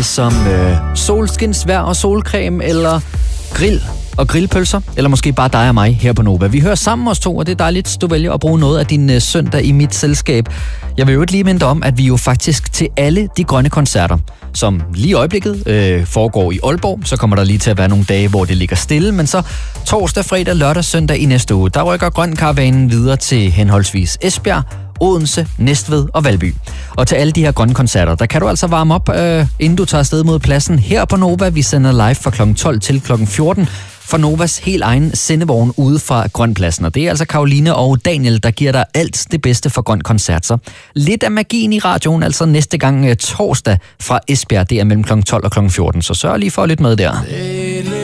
som solskinsvejr og solcreme, eller grill og grillpølser, eller måske bare dig og mig her på Nova. Vi hører sammen os to, og det er dejligt, du vælger at bruge noget af din søndag i mit selskab. Jeg vil jo lige minde om, at vi jo faktisk til alle de grønne koncerter, som lige i øjeblikket foregår i Aalborg, så kommer der lige til at være nogle dage, hvor det ligger stille, men så torsdag, fredag, lørdag, søndag i næste uge, der rykker Grøn Karavanen videre til henholdsvis Esbjerg, Odense, Næstved og Valby. Og til alle de her grønne koncerter, der kan du altså varme op, inden du tager afsted mod pladsen her på Nova. Vi sender live fra kl. 12 til kl. 14 for Novas helt egen sendevogn ude fra Grønpladsen. Og det er altså Karoline og Daniel, der giver dig alt det bedste for Grøn Koncert. Så lidt af magien i radioen, altså næste gang torsdag fra Esbjerg, det er mellem kl. 12 og kl. 14. Så sørg lige for at lytte med der.